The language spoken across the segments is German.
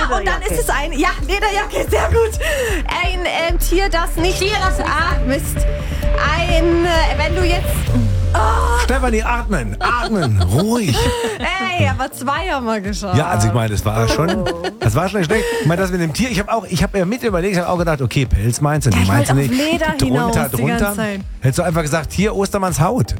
und dann ist es ein... Ja, Lederjacke, sehr gut. Ein Tier, das nicht... Mist. Wenn du jetzt... Stefanie, atmen, ruhig. Ey, aber 2 haben wir geschafft. Ja, also ich meine, das war schon schlecht. Ich meine, das mit dem Tier, ich habe ja mit überlegt, ich habe auch gedacht, okay, Pelz meinst du nicht, meinst du nicht. Leder drunter. Die ganze Zeit. Hättest du einfach gesagt, hier, Ostermanns Haut.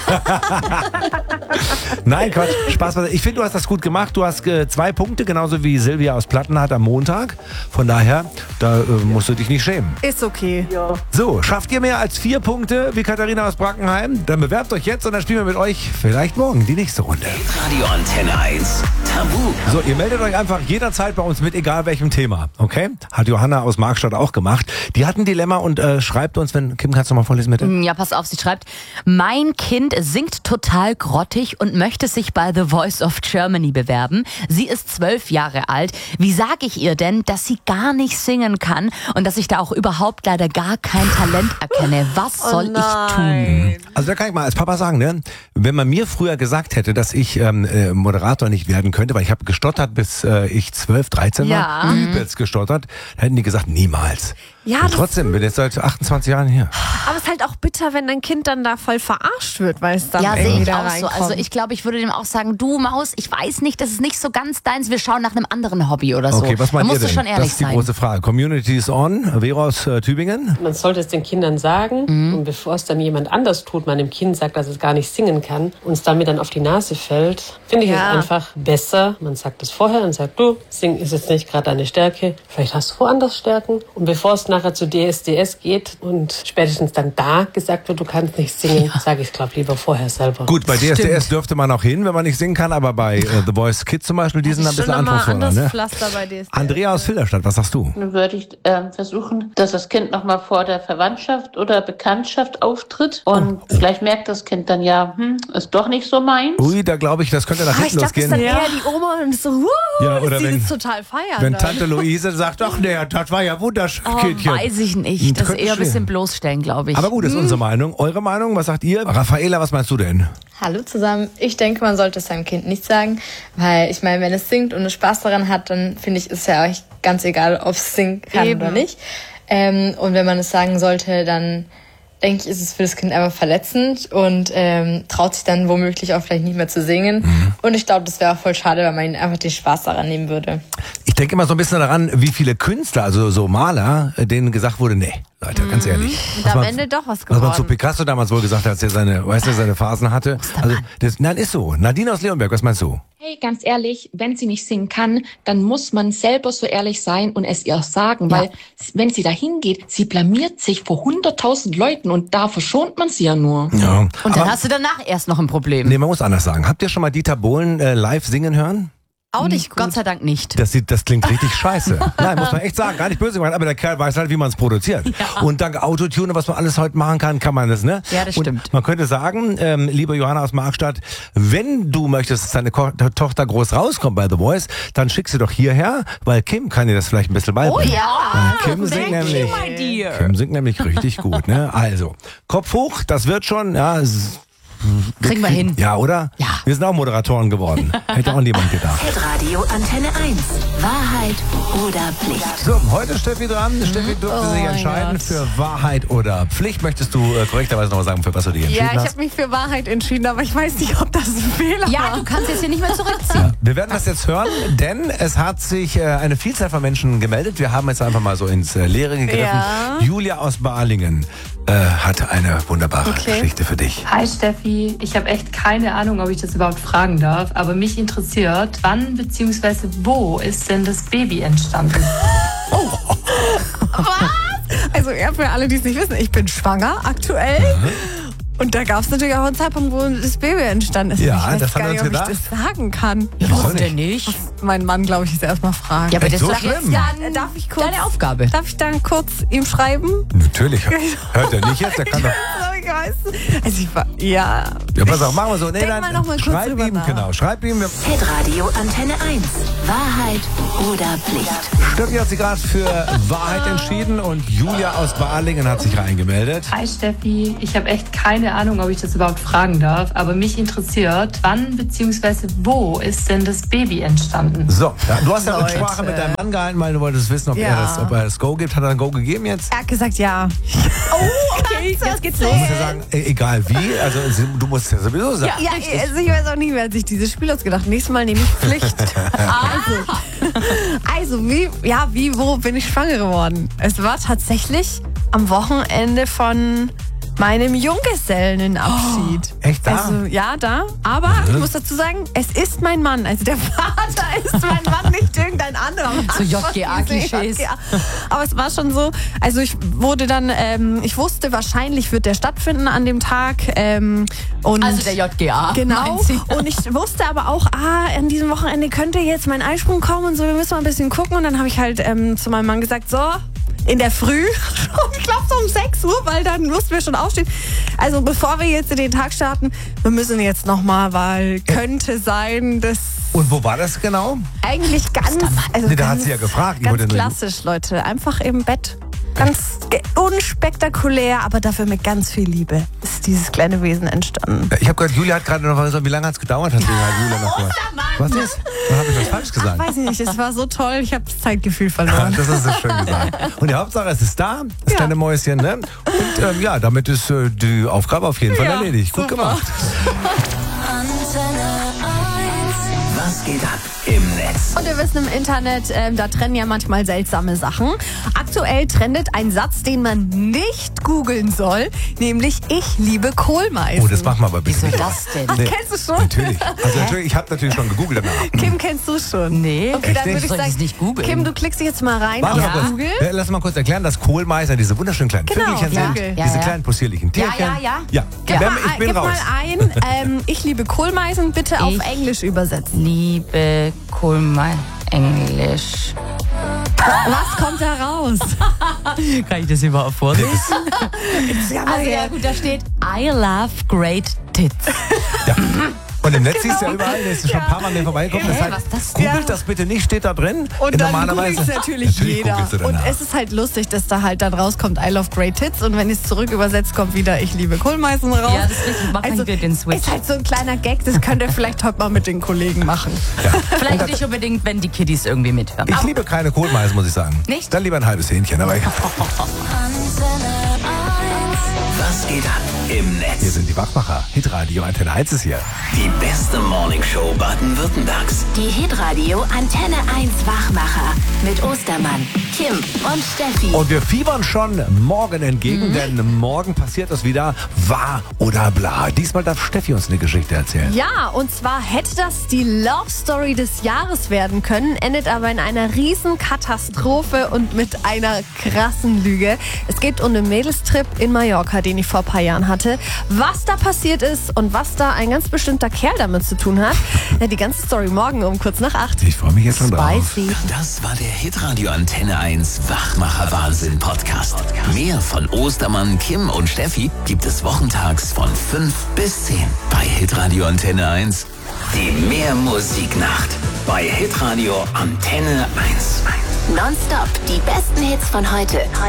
Nein, Quatsch, Spaß. Ich finde, du hast das gut gemacht. Du hast 2 Punkte, genauso wie Silvia aus Platten hat am Montag. Von daher, da musst du dich nicht schämen. Ist okay. Ja. So, schafft ihr mehr als 4 Punkte wie Katharina aus Brackenheim? Dann bewerbt euch jetzt und dann spielen wir mit euch vielleicht morgen die nächste Runde. Radio Antenne 1. Tabu. So, ihr meldet euch einfach jederzeit bei uns mit, egal welchem Thema, okay? Hat Johanna aus Markstadt auch gemacht. Die hat ein Dilemma und schreibt uns, wenn... Kim, kannst du mal vorlesen, bitte? Ja, pass auf, sie schreibt, mein Kind singt total grottig und möchte sich bei The Voice of Germany bewerben. Sie ist 12 Jahre alt. Wie sage ich ihr denn, dass sie gar nicht singen kann und dass ich da auch überhaupt leider gar kein Talent erkenne? Was soll ich tun? Also da kann ich mal als Papa sagen, ne? Wenn man mir früher gesagt hätte, dass ich Moderator nicht werden könnte, weil ich habe gestottert, bis ich 12, 13 war, übelst gestottert, hätten die gesagt, niemals. Ja, und trotzdem, bin jetzt seit 28 Jahren hier. Aber es ist halt auch bitter, wenn dein Kind dann da voll verarscht wird, weil es dann Ja, sehe irgendwie ich da auch so. reinkommt. Also ich glaube, ich würde dem auch sagen, du Maus, ich weiß nicht, das ist nicht so ganz deins, wir schauen nach einem anderen Hobby oder so. Okay, was meint da ihr musst du denn? schon ehrlich Das ist die sein. große Frage. Community is on. Vera aus Tübingen. Man sollte es den Kindern sagen und bevor es dann jemand anders tut, man dem Kind sagt, dass es gar nicht singen kann und es damit dann auf die Nase fällt, finde ich es einfach besser. Man sagt es vorher und sagt, du, singen ist jetzt nicht gerade deine Stärke, vielleicht hast du woanders Stärken. Und bevor es nachher zu DSDS geht und spätestens dann da gesagt wird, du kannst nicht singen, sage ich es, glaube lieber vorher selber. Gut, bei DSDS dürfte man auch hin, wenn man nicht singen kann, aber bei The Voice Kids zum Beispiel, die sind ein bisschen anspruchsvoller. Ne? Pflaster bei DSDS. Andrea aus Filderstadt, was sagst du? Dann würde ich versuchen, dass das Kind nochmal vor der Verwandtschaft oder Bekanntschaft auftritt und vielleicht merkt das Kind dann ist doch nicht so meins. Ui, da glaube ich, das könnte nach Ich hinten dachte, das ist losgehen. dann eher die Oma und so, Ja, oder die wenn- das total feiern. Wenn dann. Tante Luise sagt, ach nee, das war ja wunderschön, Kindchen. Weiß ich nicht. Das ist Könnte eher ein bisschen schwer. bloßstellen, glaube ich. Aber gut, das ist unsere Meinung. Eure Meinung, was sagt ihr? Raffaela, was meinst du denn? Hallo zusammen. Ich denke, man sollte es seinem Kind nicht sagen, weil ich meine, wenn es singt und es Spaß daran hat, dann finde ich, ist es ja euch ganz egal, ob es singen kann oder nicht. Und wenn man es sagen sollte, dann denke ich, ist es für das Kind einfach verletzend und traut sich dann womöglich auch vielleicht nicht mehr zu singen. Und ich glaube, das wäre auch voll schade, wenn man ihn einfach den Spaß daran nehmen würde. Ich denke immer so ein bisschen daran, wie viele Künstler, also so Maler, denen gesagt wurde, nee, Leute, ganz ehrlich. Und am Ende doch was geworden. Was man zu Picasso damals wohl gesagt hat, als er seine Phasen hatte. Also, nein, ist so. Nadine aus Leonberg, was meinst du? Hey, ganz ehrlich, wenn sie nicht singen kann, dann muss man selber so ehrlich sein und es ihr sagen, weil wenn sie da hingeht, sie blamiert sich vor 100.000 Leuten und da verschont man sie ja nur. Ja. Und dann Aber, hast du danach erst noch ein Problem. nee, man muss anders sagen. Habt ihr schon mal Dieter Bohlen live singen hören? Auch nicht gut. Gott sei Dank nicht. Das klingt richtig scheiße. Nein, muss man echt sagen, gar nicht böse gemeint, aber der Kerl weiß halt, wie man es produziert. Ja. Und dank Autotune, was man alles heute machen kann man das, ne? Ja, das und stimmt. Man könnte sagen, liebe Johanna aus Markstadt, wenn du möchtest, dass deine Tochter groß rauskommt bei The Voice, dann schick sie doch hierher, weil Kim kann dir das vielleicht ein bisschen beibringen. Oh ja, Weil Kim singt nämlich. my dear. Kim singt nämlich richtig gut, ne? Also, Kopf hoch, das wird schon, ja. Kriegen wir hin. Ja, oder? Ja. Wir sind auch Moderatoren geworden. Hätte auch niemand gedacht. Radio Antenne 1. Wahrheit oder Pflicht? So, heute Steffi dran. Steffi durfte sich entscheiden für Wahrheit oder Pflicht. Möchtest du korrekterweise noch mal sagen, für was du dich entschieden Ja, ich hast? habe mich für Wahrheit entschieden, aber ich weiß nicht, ob das ein Fehler Ja, war. du kannst jetzt hier nicht mehr zurückziehen. Wir werden das jetzt hören, denn es hat sich eine Vielzahl von Menschen gemeldet. Wir haben jetzt einfach mal so ins Leere gegriffen. Ja. Julia aus Balingen hat eine wunderbare Geschichte für dich. Hi Steffi, ich habe echt keine Ahnung, ob ich das überhaupt fragen darf, aber mich interessiert, wann bzw. wo ist denn das Baby entstanden? Was? Also für alle, die es nicht wissen, ich bin schwanger aktuell. Und da gab es natürlich auch einen Zeitpunkt, wo das Baby entstanden ist. Ja, ich weiß das haben gar wir nicht, uns ob gedacht. ich das sagen kann. Ja, warum denn nicht? Mein Mann, glaube ich, ist erstmal fragen. Ja, aber das so ist doch jetzt schlimm? Darf ich kurz, deine Aufgabe. Darf ich dann kurz ihm schreiben? Natürlich. Hört er nicht jetzt? Der kann doch. Also ich war, ja. Ja, pass auf, machen wir so. Nee, Denk mal noch mal kurz schreib drüber ihm, nach. genau, schreib ihm. Hitradio Antenne 1. Wahrheit oder Pflicht? Steffi hat sich gerade für Wahrheit entschieden und Julia aus Balingen hat sich reingemeldet. Hi Steffi, ich habe echt keine Ahnung, ob ich das überhaupt fragen darf, aber mich interessiert, wann bzw. wo ist denn das Baby entstanden? So, ja, du hast ja Rücksprache mit deinem Mann gehalten, weil du wolltest wissen, ob er das Go gibt. Hat er ein Go gegeben jetzt? Er hat gesagt ja. Oh, okay, jetzt geht's los. Ich muss ja sagen, egal wie, also du musst ja sowieso sagen. Ja, also ich weiß auch nicht, wer hat sich dieses Spiel ausgedacht. Nächstes Mal nehme ich Pflicht. Also, wo bin ich schwanger geworden? Es war tatsächlich am Wochenende von meinem Junggesellenabschied. Echt da? Also, ja, da. Aber ich muss dazu sagen, es ist mein Mann. Also der Vater ist mein Mann, nicht irgendein anderer Mann. So JGA-Klischees. Aber es war schon so, also ich wurde dann, ich wusste, wahrscheinlich wird der stattfinden an dem Tag. Und also der JGA. Genau. Und ich wusste aber auch, an diesem Wochenende könnte jetzt mein Eisprung kommen und so, wir müssen mal ein bisschen gucken. Und dann habe ich halt zu meinem Mann gesagt, so, in der Früh, ich glaube so um 6 Uhr, weil dann mussten wir schon aufstehen. Also bevor wir jetzt in den Tag starten, wir müssen jetzt nochmal, weil könnte sein, dass... Und wo war das genau? Eigentlich ganz... Also da hat sie ja gefragt. Ganz klassisch, Leute. Einfach im Bett. Ganz unspektakulär, aber dafür mit ganz viel Liebe ist dieses kleine Wesen entstanden. Ich habe gehört, Julia hat gerade noch gesagt, wie lange hat es gedauert? Hat Julia noch gehört. Was ist? Da habe ich was falsch gesagt. Weiß ich nicht, es war so toll, ich habe das Zeitgefühl verloren. Das ist so schön gesagt. Und die Hauptsache, es ist da, das kleine Mäuschen, ne? Und damit ist die Aufgabe auf jeden Fall erledigt. Gut gemacht. Was geht ab im Netz? Und wir wissen im Internet, da trennen ja manchmal seltsame Sachen. Aktuell trendet ein Satz, den man nicht googeln soll, nämlich ich liebe Kohlmeisen. Oh, das machen wir aber bitte Wieso nicht. das denn? Ach, kennst du schon? Natürlich. Also natürlich, ich habe natürlich schon gegoogelt danach. Kim, kennst du schon? Nee. Okay, dann würde ich Soll ich sagen, das nicht googeln? Kim, du klickst dich jetzt mal rein Warte mal auf kurz. Google. Lass mal kurz erklären, dass Kohlmeiser diese wunderschönen kleinen Vögelchen sind. Diese kleinen possierlichen Tierchen. Ja. Ich bin Gib raus. mal ein, ich liebe Kohlmeisen, bitte auf Englisch übersetzen. Liebe Kohlmeisen. Englisch. Was kommt da raus? Kann ich das überhaupt vorlesen? Also ja gut, da steht I love great tits. Ja. Und im Netz siehst du ja überall, da ist schon ein paar Mal vorbeigekommen. Das heißt, was das googelt das bitte nicht, steht da drin. Und dann googelt es natürlich jeder. googelst du Und danach. es ist halt lustig, dass da halt dann rauskommt I love great tits und wenn ich es zurück übersetzt, kommt wieder ich liebe Kohlmeisen raus. Ja, das ist richtig. Mach also, den Switch. Ist halt so ein kleiner Gag, das könnt ihr vielleicht heute mal mit den Kollegen machen. Ja. Vielleicht nicht unbedingt, wenn die Kiddies irgendwie mithören. Ich liebe keine Kohlmeisen, muss ich sagen. Nicht? Dann lieber ein halbes Hähnchen. Aber Was geht ab im Netz? hier sind die Wachmacher. Hitradio Antenne 1 ist hier. Die beste Morningshow Baden-Württembergs. Die Hitradio Antenne 1 Wachmacher mit Ostermann, Kim und Steffi. Und wir fiebern schon morgen entgegen, denn morgen passiert das wieder. Wahr oder bla. Diesmal darf Steffi uns eine Geschichte erzählen. Ja, und zwar hätte das die Love Story des Jahres werden können, endet aber in einer riesen Katastrophe und mit einer krassen Lüge. Es geht um einen Mädelstrip in Mallorca, den ich vor ein paar Jahren hatte. Was da passiert ist und was da ein ganz bestimmter Kerl damit zu tun hat, die ganze Story morgen um kurz nach 8. Ich freue mich jetzt schon drauf. Spicy. Das war der Hitradio Antenne 1 Wachmacher Wahnsinn Podcast. Mehr von Ostermann, Kim und Steffi gibt es wochentags von 5 bis 10 bei Hitradio Antenne 1. Die Mehrmusiknacht bei Hitradio Antenne 1. Nonstop die besten Hits von heute.